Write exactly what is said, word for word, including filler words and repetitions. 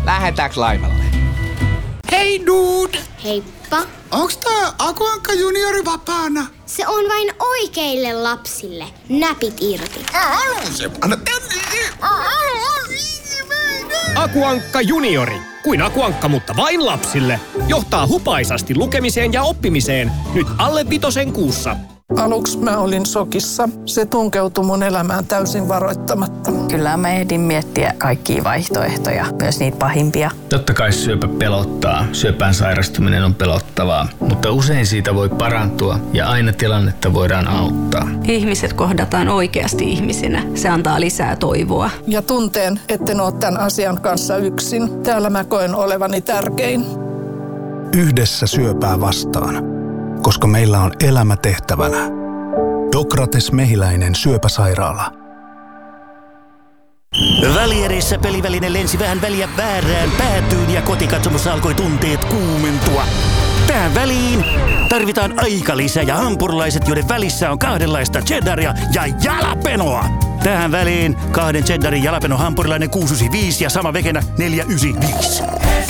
lähdetäänkö laivalle? Hei dude! Heippa. Onks tää Akuankka juniori vapaana? Se on vain oikeille lapsille. Näpit irti. Anna tänne! Akuankka juniori. Kuin Akuankka, mutta vain lapsille. Johtaa hupaisasti lukemiseen ja oppimiseen. Nyt alle vitosen kuussa. Aluksi mä olin sokissa. Se tunkeutui mun elämään täysin varoittamatta. Kyllä mä ehdin miettiä kaikkia vaihtoehtoja, myös niitä pahimpia. Totta kai syöpä pelottaa. Syöpään sairastuminen on pelottavaa, mutta usein siitä voi parantua ja aina tilannetta voidaan auttaa. Ihmiset kohdataan oikeasti ihmisinä. Se antaa lisää toivoa. Ja tunteen, etten ole tämän asian kanssa yksin. Täällä mä koen olevani tärkein. Yhdessä syöpää vastaan. Koska meillä on elämä tehtävänä. Dokrates Mehiläinen syöpäsairaala. Välierissä peliväline lensi vähän väliä väärään päätyyn ja kotikatsomossa alkoi tunteet kuumentua. Tähän väliin tarvitaan aikalisä ja hampurilaiset, joiden välissä on kahdenlaista cheddaria ja jalapenoa. Tähän väliin kahden cheddarin jalapeno hampurilainen kuusi yhdeksänkymmentäviisi ja sama vekenä neljä yhdeksänkymmentäviisi.